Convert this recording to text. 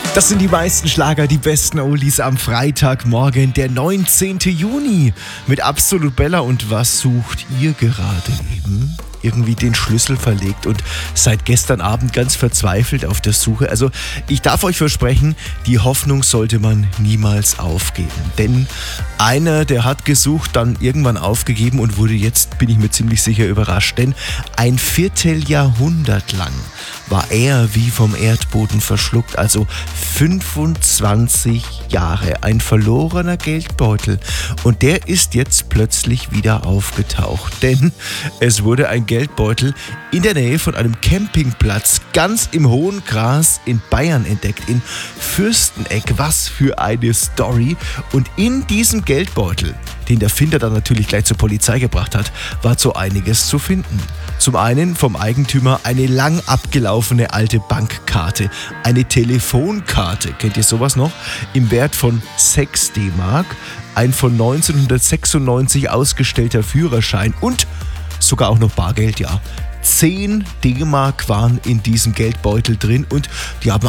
Das sind die meisten Schlager, die besten Oldies am Freitagmorgen, der 19. Juni. Mit Absolut Bella. Und was sucht ihr gerade eben? Irgendwie den Schlüssel verlegt und seit gestern Abend ganz verzweifelt auf der Suche. Also ich darf euch versprechen, die Hoffnung sollte man niemals aufgeben. Denn einer, der hat gesucht, dann irgendwann aufgegeben und wurde jetzt, bin ich mir ziemlich sicher, überrascht. Denn ein Vierteljahrhundert lang war er wie vom Erdboden verschluckt. Also 25 Jahre, ein verlorener Geldbeutel. Und der ist jetzt plötzlich wieder aufgetaucht. Denn es wurde ein Geldbeutel in der Nähe von einem Campingplatz ganz im hohen Gras in Bayern entdeckt, in Fürsteneck. Was für eine Story. Und in diesem Geldbeutel, den der Finder dann natürlich gleich zur Polizei gebracht hat, war so einiges zu finden. Zum einen vom Eigentümer eine lang abgelaufene alte Bankkarte, eine Telefonkarte, kennt ihr sowas noch? Im Wert von 6 D-Mark, ein von 1996 ausgestellter Führerschein und sogar auch noch Bargeld, ja. 10 D-Mark waren in diesem Geldbeutel drin und die haben